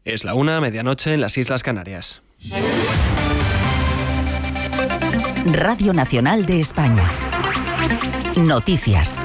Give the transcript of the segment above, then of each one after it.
Es la 1:00, medianoche en las Islas Canarias. Radio Nacional de España. Noticias.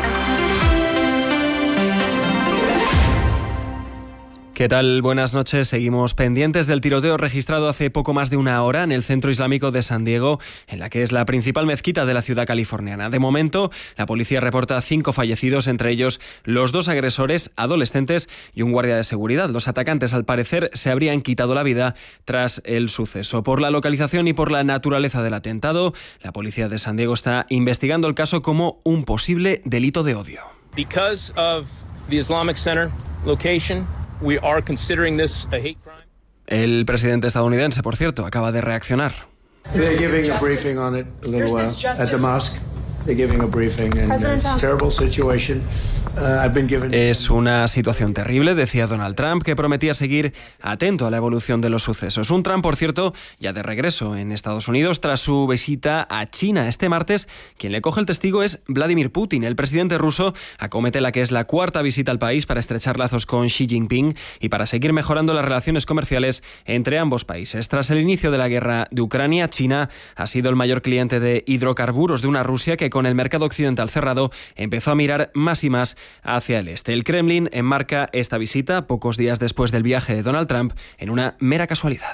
¿Qué tal? Buenas noches. Seguimos pendientes del tiroteo registrado hace poco más de una hora en el centro islámico de San Diego, en la que es la principal mezquita de la ciudad californiana. De momento, la policía reporta 5 fallecidos, entre ellos los 2 agresores, adolescentes y un guardia de seguridad. Los atacantes, al parecer, se habrían quitado la vida tras el suceso. Por la localización y por la naturaleza del atentado, la policía de San Diego está investigando el caso como un posible delito de odio. Because of the Islamic Center location, we are considering this a hate crime. El presidente estadounidense, por cierto, acaba de reaccionar. They're giving a briefing on it a little while at the mosque. They're giving a briefing and it's a terrible situation. Es una situación terrible, decía Donald Trump, que prometía seguir atento a la evolución de los sucesos. Un Trump, por cierto, ya de regreso en Estados Unidos tras su visita a China este martes. Quien le coge el testigo es Vladimir Putin. El presidente ruso acomete la que es la 4ª visita al país para estrechar lazos con Xi Jinping y para seguir mejorando las relaciones comerciales entre ambos países. Tras el inicio de la guerra de Ucrania, China ha sido el mayor cliente de hidrocarburos de una Rusia que, con el mercado occidental cerrado, empezó a mirar más y más hacia el este. El Kremlin enmarca esta visita, pocos días después del viaje de Donald Trump, en una mera casualidad.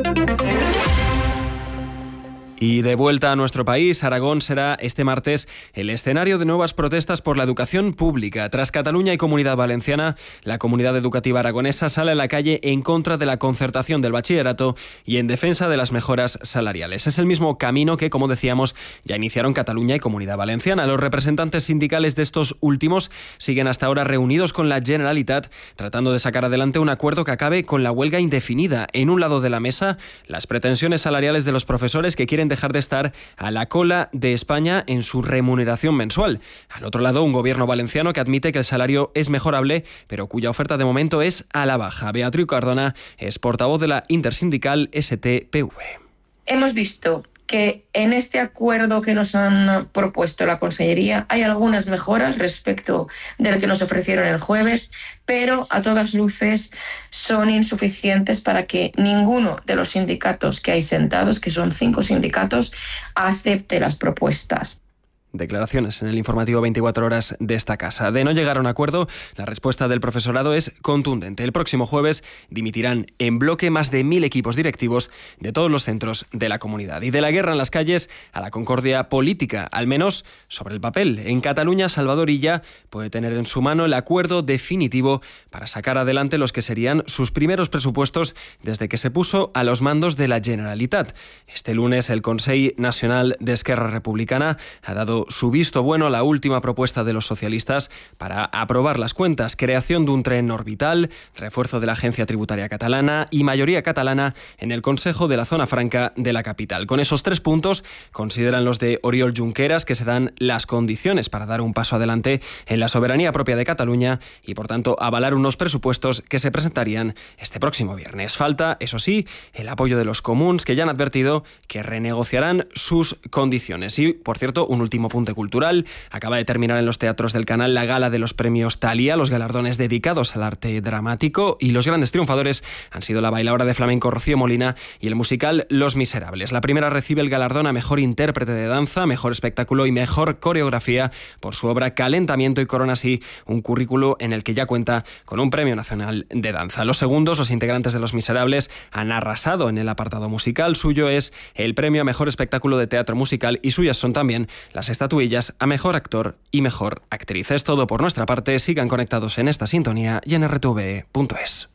Y de vuelta a nuestro país, Aragón será este martes el escenario de nuevas protestas por la educación pública. Tras Cataluña y Comunidad Valenciana, la comunidad educativa aragonesa sale a la calle en contra de la concertación del bachillerato y en defensa de las mejoras salariales. Es el mismo camino que, como decíamos, ya iniciaron Cataluña y Comunidad Valenciana. Los representantes sindicales de estos últimos siguen hasta ahora reunidos con la Generalitat, tratando de sacar adelante un acuerdo que acabe con la huelga indefinida. En un lado de la mesa, las pretensiones salariales de los profesores que quieren dejar de estar a la cola de España en su remuneración mensual. Al otro lado, un gobierno valenciano que admite que el salario es mejorable, pero cuya oferta de momento es a la baja. Beatriz Cardona es portavoz de la intersindical STPV. Hemos visto que en este acuerdo que nos han propuesto la Consellería hay algunas mejoras respecto de lo que nos ofrecieron el jueves, pero a todas luces son insuficientes para que ninguno de los sindicatos que hay sentados, que son 5 sindicatos, acepte las propuestas. Declaraciones en el informativo 24 horas de esta casa. De no llegar a un acuerdo, la respuesta del profesorado es contundente. El próximo jueves dimitirán en bloque más de 1.000 equipos directivos de todos los centros de la comunidad. Y de la guerra en las calles a la concordia política, al menos sobre el papel. En Cataluña, Salvador Illa puede tener en su mano el acuerdo definitivo para sacar adelante los que serían sus primeros presupuestos desde que se puso a los mandos de la Generalitat. Este lunes, el Consell Nacional de Esquerra Republicana ha dado su visto bueno a la última propuesta de los socialistas para aprobar las cuentas: creación de un tren orbital, refuerzo de la agencia tributaria catalana y mayoría catalana en el Consejo de la Zona Franca de la capital. Con esos 3 puntos, consideran los de Oriol Junqueras que se dan las condiciones para dar un paso adelante en la soberanía propia de Cataluña y, por tanto, avalar unos presupuestos que se presentarían este próximo viernes. Falta, eso sí, el apoyo de los comuns, que ya han advertido que renegociarán sus condiciones. Y, por cierto, un último apunte cultural. Acaba de terminar en los teatros del Canal la gala de los premios Thalia, los galardones dedicados al arte dramático, y los grandes triunfadores han sido la bailaora de flamenco Rocío Molina y el musical Los Miserables. La primera recibe el galardón a mejor intérprete de danza, mejor espectáculo y mejor coreografía por su obra Calentamiento, y corona así un currículo en el que ya cuenta con un premio nacional de danza. Los segundos, los integrantes de Los Miserables, han arrasado en el apartado musical. Suyo es el premio a mejor espectáculo de teatro musical y suyas son también las estatuillas a mejor actor y mejor actriz. Es todo por nuestra parte. Sigan conectados en esta sintonía y en rtve.es.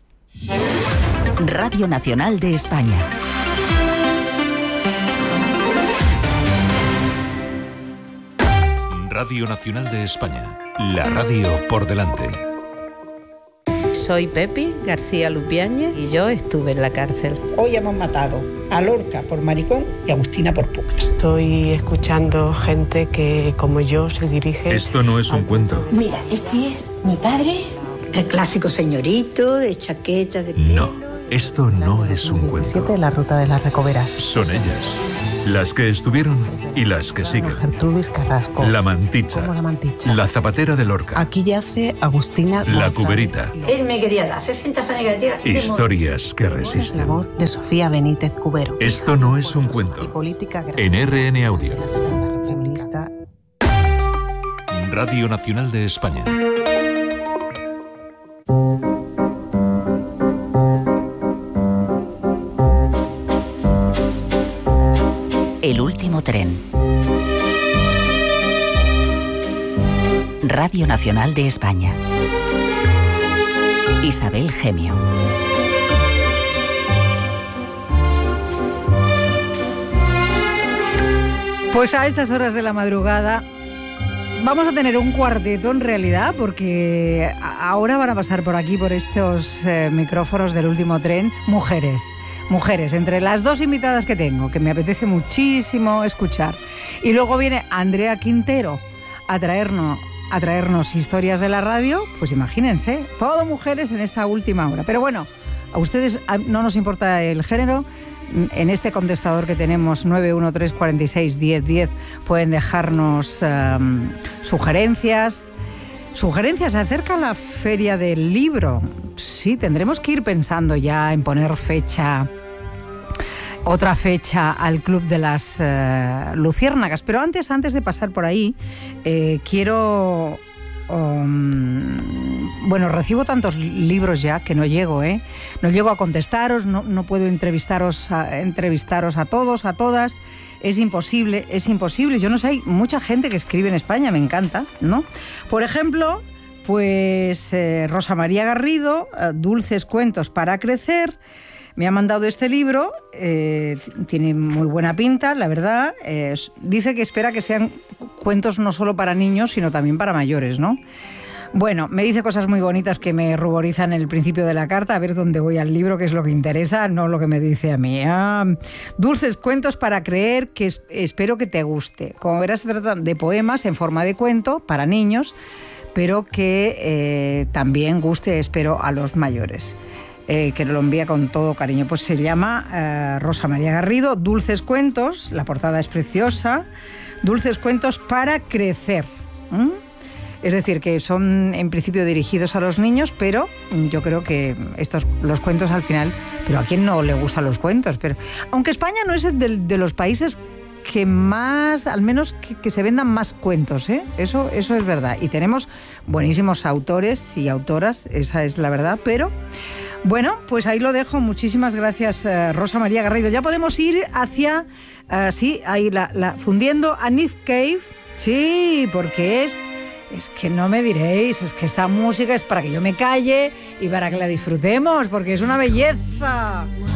Radio Nacional de España. Radio Nacional de España. La radio por delante. Soy Pepi García Lupiáñez y yo estuve en la cárcel. Hoy hemos matado a Lorca por maricón y a Agustina por puta. Estoy escuchando gente que, como yo, se dirige... Esto no es un cuento. Mira, este es mi padre, el clásico señorito de chaqueta de pelo. No, Esto no es un cuento. La ruta de las Recoveras. Son ellas, las que estuvieron y las que siguen. Gertrudis Carrasco. La Manticha. ¿Cómo la Manticha? La Zapatera de Lorca. Aquí yace Agustina La González. Cuberita. Él me quería dar 60 negativas. Historias que La resisten. voz de Sofía Benítez Cubero. Esto no es un cuento. Política En RN Audio. La segunda feminista. Radio Nacional de España. El último tren. Radio Nacional de España. Isabel Gemio. Pues a estas horas de la madrugada vamos a tener un cuarteto en realidad, porque ahora van a pasar por aquí, por estos micrófonos del último tren, mujeres, entre las dos invitadas que tengo, que me apetece muchísimo escuchar. Y luego viene Andrea Quintero a traernos historias de la radio, pues imagínense, todo mujeres en esta última hora. Pero bueno, a ustedes no nos importa el género. En este contestador que tenemos 913461010 pueden dejarnos sugerencias acerca de la Feria del Libro. Sí, tendremos que ir pensando ya en poner otra fecha al Club de las Luciérnagas. Pero antes de pasar por ahí, quiero... recibo tantos libros ya que no llego a contestaros, no puedo entrevistaros a todos, a todas. Es imposible. Yo no sé, hay mucha gente que escribe en España, me encanta, ¿no? Por ejemplo, pues Rosa María Garrido, Dulces cuentos para crecer, me ha mandado este libro, tiene muy buena pinta, la verdad. Dice que espera que sean cuentos no solo para niños, sino también para mayores, ¿no? Bueno, me dice cosas muy bonitas que me ruborizan en el principio de la carta, a ver dónde voy al libro, que es lo que interesa, no lo que me dice a mí. Dulces cuentos para creer, que espero que te guste. Como verás, se trata de poemas en forma de cuento para niños, pero que también guste, espero, a los mayores. Que lo envía con todo cariño. Pues se llama Rosa María Garrido, Dulces cuentos, la portada es preciosa, Dulces cuentos para crecer. Es decir, que son en principio dirigidos a los niños, pero yo creo que los cuentos al final, pero a quién no le gustan los cuentos, pero aunque España no es de los países que más, al menos que se vendan más cuentos, eso es verdad, y tenemos buenísimos autores y autoras, esa es la verdad, pero bueno, pues ahí lo dejo. Muchísimas gracias, Rosa María Garrido. Ya podemos ir hacia, ahí fundiendo a Nick Cave. Sí, porque es que no me diréis, es que esta música es para que yo me calle y para que la disfrutemos, porque es una belleza.